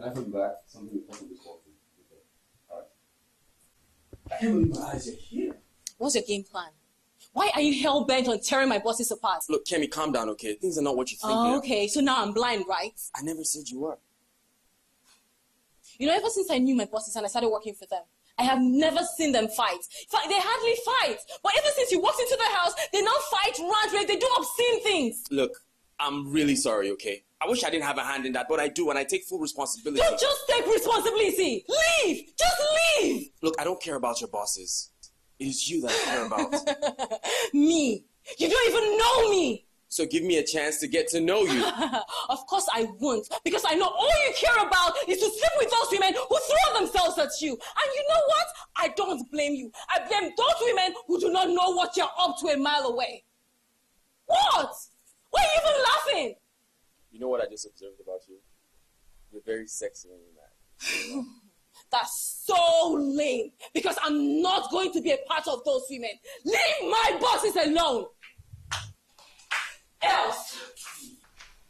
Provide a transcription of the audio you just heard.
I come back, something important is walking. Okay. Alright. I can't believe my eyes are here. What's your game plan? Why are you hell-bent on tearing my bosses apart? Look, Kemi, calm down, okay? Things are not what you think they are. Okay, so now I'm blind, right? I never said you were. You know, ever since I knew my bosses and I started working for them, I have never seen them fight. In fact, they hardly fight. But ever since you walked into the house, they now fight, rant, rape, they do obscene things. Look, I'm really sorry, okay? I wish I didn't have a hand in that, but I do, and I take full responsibility. Don't just take responsibility. Leave! Just leave! Look, I don't care about your bosses. It is you that I care about. Me? You don't even know me! So give me a chance to get to know you. Of course I won't, because I know all you care about is to sleep with those women who throw themselves at you. And you know what? I don't blame you. I blame those women who do not know what you're up to a mile away. What? Why are you even laughing? You know what I just observed about you? You're very sexy when you're mad. That's so lame, because I'm not going to be a part of those women. Leave my bosses alone! Else!